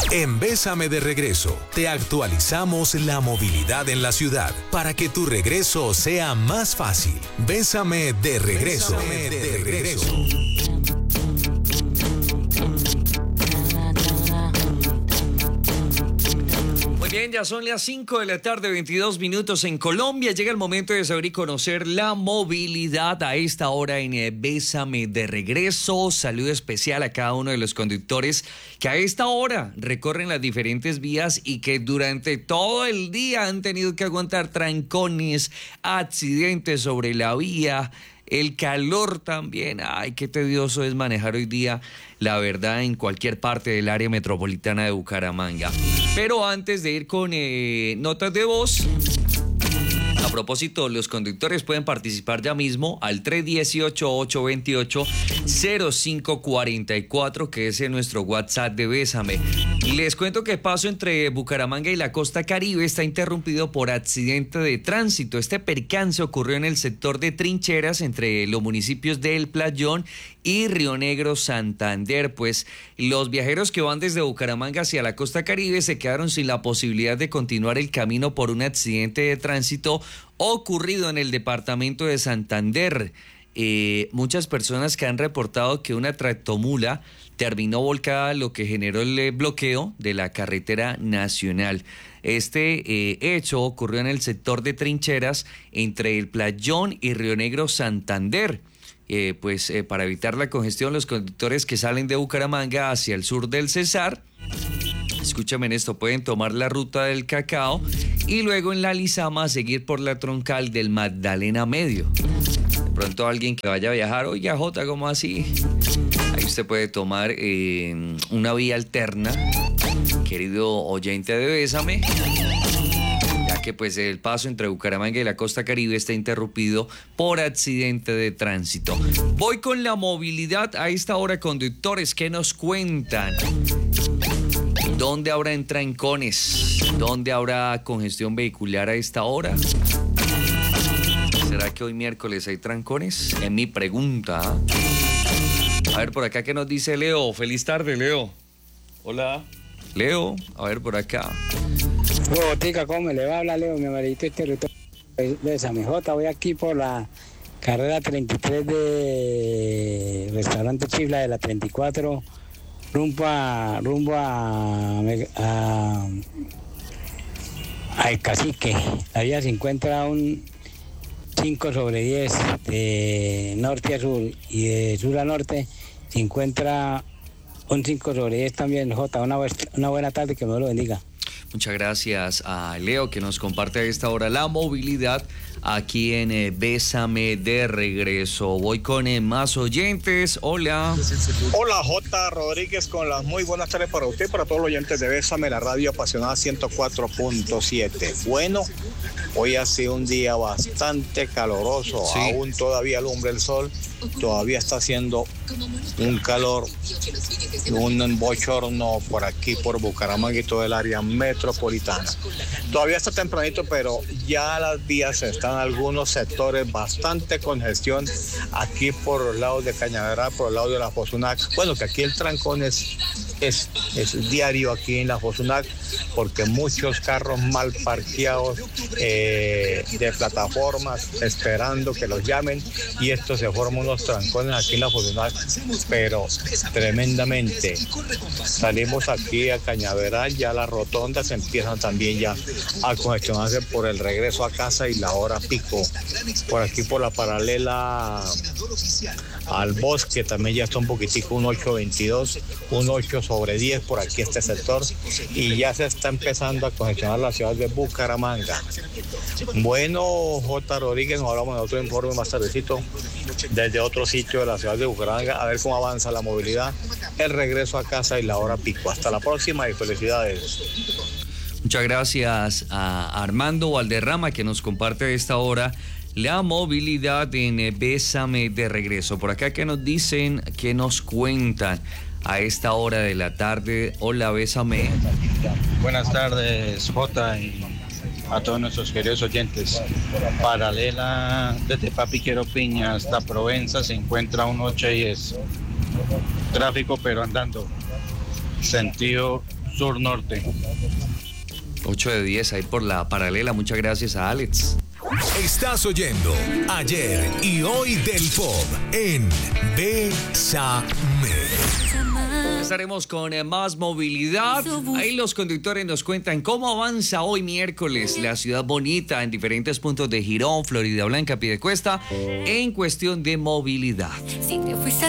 En Bésame de Regreso, te actualizamos la movilidad en la ciudad para que tu regreso sea más fácil. Bésame de Regreso. Bésame de Regreso. Bien, ya son las 5 de la tarde, 22 minutos en Colombia. Llega el momento de saber y conocer la movilidad a esta hora en Bésame de Regreso. Saludo especial a cada uno de los conductores que a esta hora recorren las diferentes vías y que durante todo el día han tenido que aguantar trancones, accidentes sobre la vía. El calor también, ay, qué tedioso es manejar hoy día, la verdad, en cualquier parte del área metropolitana de Bucaramanga. Pero antes de ir con notas de voz, a propósito, los conductores pueden participar ya mismo al 318-828-0544, que es en nuestro WhatsApp de Bésame. Les cuento que el paso entre Bucaramanga y la costa Caribe está interrumpido por accidente de tránsito. Este percance ocurrió en el sector de Trincheras entre los municipios de El Playón y Río Negro, Santander. Pues los viajeros que van desde Bucaramanga hacia la costa Caribe se quedaron sin la posibilidad de continuar el camino por un accidente de tránsito ocurrido en el departamento de Santander. Muchas personas que han reportado que una tractomula terminó volcada, lo que generó el bloqueo de la carretera nacional. Este hecho ocurrió en el sector de Trincheras entre El Playón y Río Negro, Santander. Para evitar la congestión, los conductores que salen de Bucaramanga hacia el sur del Cesar, escúchame en esto, pueden tomar la ruta del Cacao y luego en la Lizama seguir por la troncal del Magdalena Medio. De pronto alguien que vaya a viajar, oye, Jota, ¿cómo así? Ahí usted puede tomar una vía alterna, querido oyente de Bésame, ya que pues el paso entre Bucaramanga y la costa Caribe está interrumpido por accidente de tránsito. Voy con la movilidad a esta hora, conductores, ¿qué nos cuentan? ¿Dónde habrá trancones? ¿Dónde habrá congestión vehicular a esta hora? ¿Será que hoy miércoles hay trancones? Es mi pregunta. A ver, por acá, ¿qué nos dice Leo? Feliz tarde, Leo. Hola. Leo, a ver, por acá. Tica, ¿cómo me le va a hablar, Leo? Mi amarillito territorio de San Jota. Voy aquí por la carrera 33 de Restaurante Chifla de la 34, rumbo a El Cacique. La vía se encuentra un 5/10 de norte a sur y de sur a norte se encuentra un 5/10 también. Jota, una buena tarde, que me lo bendiga. Muchas gracias a Leo, que nos comparte a esta hora la movilidad aquí en Bésame de Regreso. Voy con más oyentes. Hola. Hola, J. Rodríguez, con las muy buenas tardes para usted y para todos los oyentes de Bésame, la radio apasionada 104.7. Bueno, hoy ha sido un día bastante caloroso, sí. Aún todavía alumbra el sol, todavía está haciendo un calor, un bochorno por aquí, por Bucaramanga y todo el área metropolitana. Todavía está tempranito, pero ya las vías están algunos sectores bastante congestión aquí por los lados de Cañaveral, por el lado de la Fosunac. Bueno, que aquí el trancón es diario aquí en la Fosunac, porque muchos carros mal parqueados de plataformas esperando que los llamen, y esto se forman unos trancones aquí en la Fosunac, pero tremendamente. Salimos aquí a Cañaveral, ya las rotondas empiezan también ya a congestionarse por el regreso a casa y la hora pico. Por aquí por la paralela al Bosque también ya está un poquitico, un 822, un 8/10 por aquí este sector, y ya se está empezando a congestionar la ciudad de Bucaramanga. Bueno, J. Rodríguez, nos hablamos de otro informe más tardecito desde otro sitio de la ciudad de Bucaramanga, a ver cómo avanza la movilidad, el regreso a casa y la hora pico. Hasta la próxima y felicidades. Muchas gracias a Armando Valderrama, que nos comparte a esta hora la movilidad en Bésame de Regreso. Por acá, ¿qué nos dicen? ¿Qué nos cuentan a esta hora de la tarde? Hola, Bésame. Buenas tardes, Jota, y a todos nuestros queridos oyentes. Paralela desde Papiquero Piña hasta Provenza se encuentra un 8/10. Tráfico, pero andando. Sentido sur-norte. 8 de 10 ahí por la paralela. Muchas gracias a Alex. Estás oyendo Ayer y Hoy del Pop en Bésame. Estaremos con más movilidad. Ahí los conductores nos cuentan cómo avanza hoy miércoles la ciudad bonita en diferentes puntos de Girón, Florida Blanca, Piedecuesta, en cuestión de movilidad. Si te fuiste